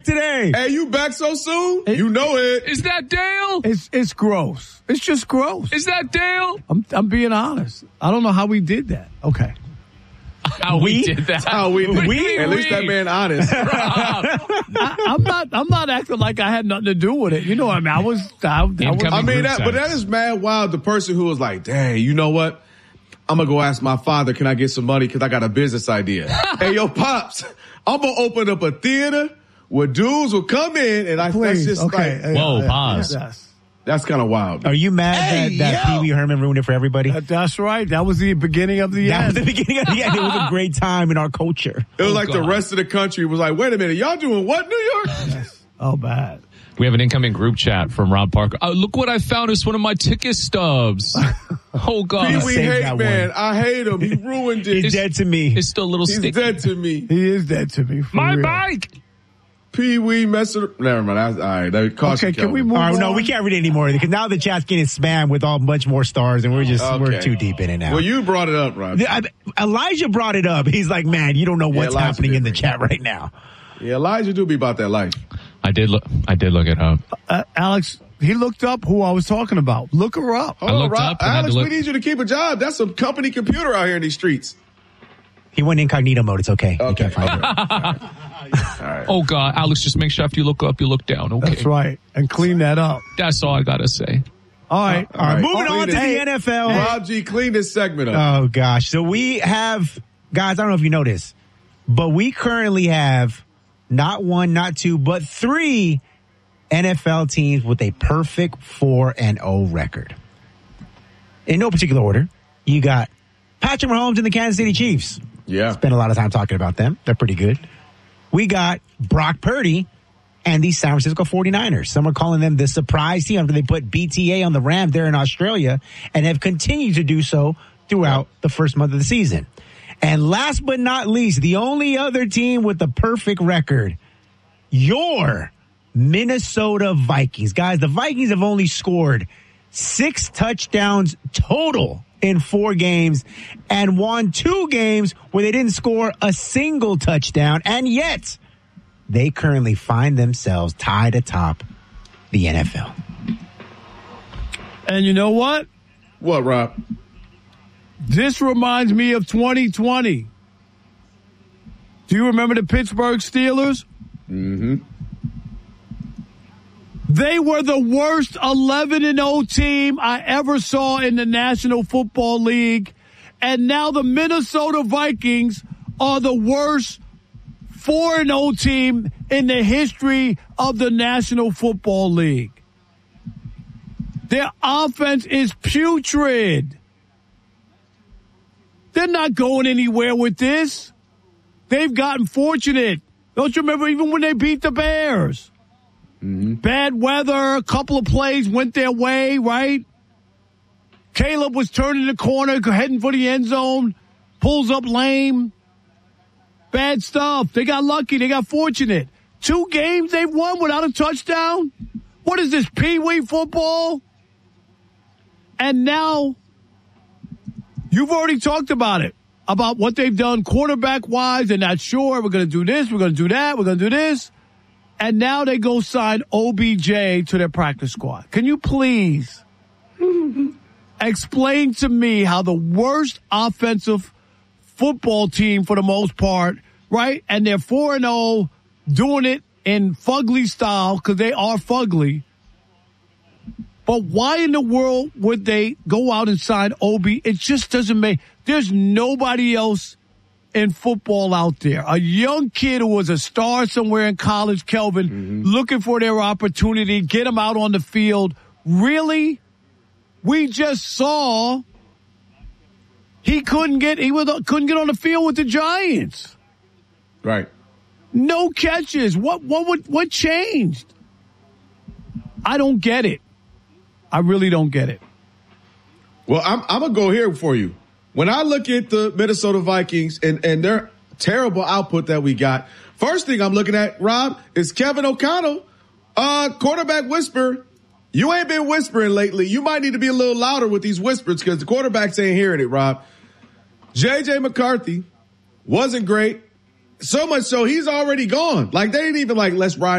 today. Hey, you back so soon? You know it. Is that Dale? It's gross. It's just gross. Is that Dale? I'm being honest. I don't know how we did that. Okay. How we did that? How we did. At least that man honest. I'm not acting like I had nothing to do with it. You know what I mean? I was. But that is mad wild. The person who was like, dang, you know what? I'm going to go ask my father, can I get some money? Because I got a business idea. Hey, yo, Pops, I'm going to open up a theater where dudes will come in and that's just okay. like. Whoa, pause. Yes. That's kind of wild. Are you mad that Pee Wee Herman ruined it for everybody? That's right. That was the beginning of the end. That was the beginning of the end. It was a great time in our culture. It was the rest of the country was like, wait a minute, y'all doing what, New York? Yes. Oh, bad. We have an incoming group chat from Rob Parker. Oh, look what I found. It's one of my ticket stubs. Oh, God. Pee Wee hate, man. I hate him. He ruined it. He's dead to me. It's still a little sticky. He's dead to me. He is dead to me. My real. bike. Pee Wee messing up. Never mind. All right. Okay, can we move on? No, we can't read it anymore because now the chat's getting spammed with all much more stars and we're too deep in it now. Well, you brought it up, Rob. Elijah brought it up. He's like, man, you don't know what's happening in the chat right now. Yeah, Elijah do be about that life. I did look it up. Alex, he looked up who I was talking about. Look her up. I looked up. Alex, we need you to keep a job. That's some company computer out here in these streets. He went incognito mode. It's okay. You can't find it. All right. Oh, God. Alex, just make sure after you look up, you look down. Okay. That's right. And clean that up. That's all I got to say. All right. All right. Moving on to the NFL. Rob G, clean this segment up. Oh, gosh. So we have, guys, I don't know if you know this, but we currently have not one, not two, but 3 NFL teams with a perfect 4-0 record. In no particular order, you got Patrick Mahomes and the Kansas City Chiefs. Yeah. Spent a lot of time talking about them. They're pretty good. We got Brock Purdy and the San Francisco 49ers. Some are calling them the surprise team after they put BTA on the Rams there in Australia and have continued to do so throughout the first month of the season. And last but not least, the only other team with the perfect record, your Minnesota Vikings. Guys, the Vikings have only scored 6 touchdowns total in 4 games and won 2 games where they didn't score a single touchdown. And yet they currently find themselves tied atop the NFL. And you know what? What, Rob? This reminds me of 2020. Do you remember the Pittsburgh Steelers? Mm-hmm. They were the worst 11-0 team I ever saw in the National Football League. And now the Minnesota Vikings are the worst 4-0 team in the history of the National Football League. Their offense is putrid. They're not going anywhere with this. They've gotten fortunate. Don't you remember even when they beat the Bears? Mm-hmm. Bad weather, a couple of plays went their way, right? Caleb was turning the corner, heading for the end zone, pulls up lame. Bad stuff. They got lucky. They got fortunate. 2 games they've won without a touchdown? What is this, Pee Wee football? And now, you've already talked about it, about what they've done quarterback-wise. They're not sure. We're going to do this. We're going to do that. We're going to do this. And now they go sign OBJ to their practice squad. Can you please explain to me how the worst offensive football team for the most part, right? And they're 4-0, doing it in fugly style because they are fugly. But why in the world would they go out and sign OB? It just doesn't make. There's nobody else in football out there. A young kid who was a star somewhere in college, Kelvin, looking for their opportunity, get him out on the field. Really? We just saw he couldn't get on the field with the Giants. Right. No catches. What changed? I don't get it. I really don't get it. Well, I'm going to go here for you. When I look at the Minnesota Vikings and their terrible output that we got, first thing I'm looking at, Rob, is Kevin O'Connell, quarterback whisper. You ain't been whispering lately. You might need to be a little louder with these whispers because the quarterbacks ain't hearing it, Rob. J.J. McCarthy wasn't great. So much so he's already gone. Like, they ain't even like, let's ride